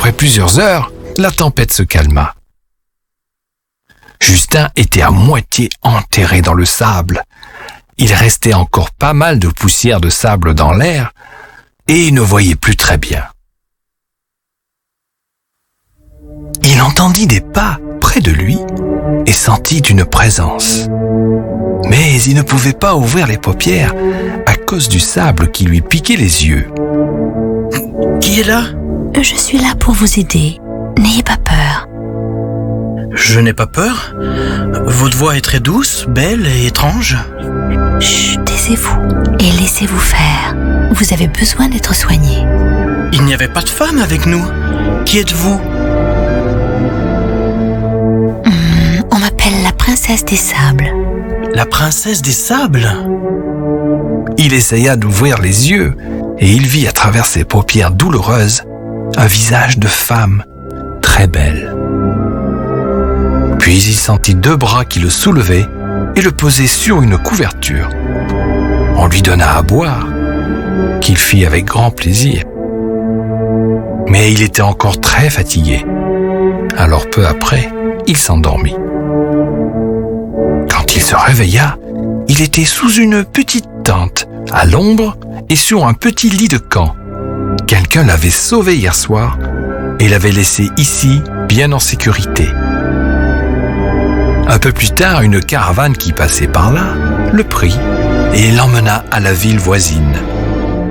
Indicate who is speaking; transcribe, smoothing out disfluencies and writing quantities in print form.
Speaker 1: Après plusieurs heures, la tempête se calma. Justin était à moitié enterré dans le sable. Il restait encore pas mal de poussière de sable dans l'air et il ne voyait plus très bien. Il entendit des pas près de lui et sentit une présence. Mais il ne pouvait pas ouvrir les paupières à cause du sable qui lui piquait les yeux.
Speaker 2: Qui est là ?
Speaker 3: Je suis là pour vous aider. N'ayez pas peur.
Speaker 2: Je n'ai pas peur. Votre voix est très douce, belle et étrange.
Speaker 3: Chut, taisez-vous et laissez-vous faire. Vous avez besoin d'être soigné.
Speaker 2: Il n'y avait pas de femme avec nous. Qui êtes-vous ?
Speaker 3: On m'appelle la princesse des sables.
Speaker 2: La princesse des sables ?
Speaker 1: Il essaya d'ouvrir les yeux et il vit à travers ses paupières douloureuses un visage de femme très belle. Puis il sentit 2 bras qui le soulevaient et le posaient sur une couverture. On lui donna à boire, qu'il fit avec grand plaisir. Mais il était encore très fatigué. Alors peu après, il s'endormit. Quand il se réveilla, il était sous une petite tente, à l'ombre et sur un petit lit de camp. Quelqu'un l'avait sauvé hier soir et l'avait laissé ici, bien en sécurité. Un peu plus tard, une caravane qui passait par là le prit et l'emmena à la ville voisine.